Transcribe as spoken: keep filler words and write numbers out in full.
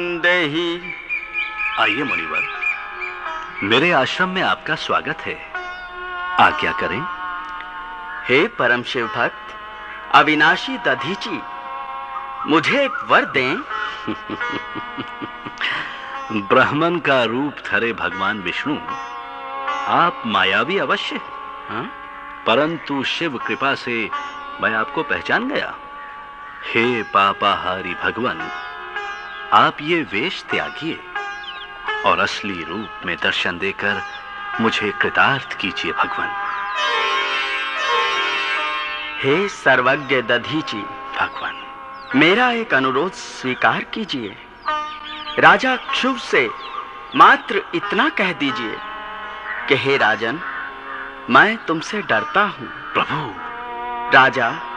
देहि। आइए मुनिवर, मेरे आश्रम में आपका स्वागत है। आज्ञा करें। हे परम शिव भक्त अविनाशी दधीची, मुझे एक वर दें। ब्राह्मण का रूप धरे भगवान विष्णु, आप मायावी अवश्य, हाँ? परंतु शिव कृपा से मैं आपको पहचान गया। हे पापाहारी भगवान, आप ये वेश त्यागिए और असली रूप में दर्शन देकर मुझे कृतार्थ कीजिए भगवान। हे सर्वज्ञ दधीची भगवान, मेरा एक अनुरोध स्वीकार कीजिए। राजा क्षुभ से मात्र इतना कह दीजिए कि हे राजन, मैं तुमसे डरता हूं। प्रभु। राजा